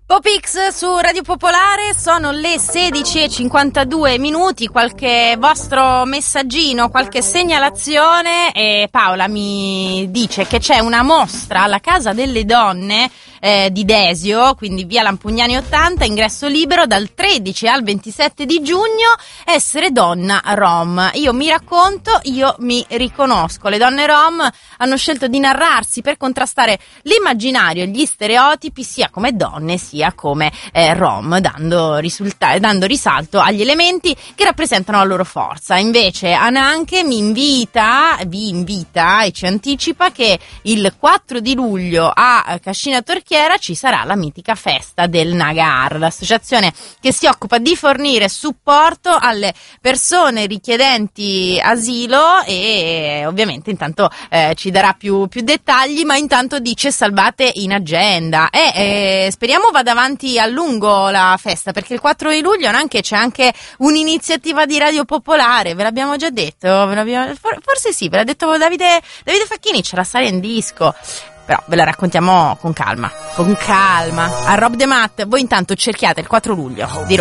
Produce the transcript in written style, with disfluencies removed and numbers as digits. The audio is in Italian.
Popix su Radio Popolare, sono le 16:52, qualche vostro messaggino, qualche segnalazione, e Paola mi dice che c'è una mostra alla Casa delle Donne di Desio, quindi via Lampugnani 80, ingresso libero dal 13 al 27 di giugno, essere donna rom. Io mi racconto, io mi riconosco. Le donne rom hanno scelto di narrarsi per contrastare l'immaginario e gli stereotipi sia come donne sia come rom, dando risalto agli elementi che rappresentano la loro forza. Invece Ananche vi invita e ci anticipa che il 4 di luglio a Cascina Torchiera ci sarà la mitica festa del Nagar, l'associazione che si occupa di fornire supporto alle persone richiedenti asilo, e ovviamente intanto ci darà più dettagli, ma intanto dice salvate in agenda, e speriamo vada avanti a lungo la festa, perché il 4 di luglio c'è anche un'iniziativa di Radio Popolare, ve l'abbiamo già detto, forse sì, ve l'ha detto Davide Facchini, c'è la Sala in Disco. Però ve la raccontiamo con calma. A Rob the Mat, voi intanto cerchiate il 4 luglio di Roma.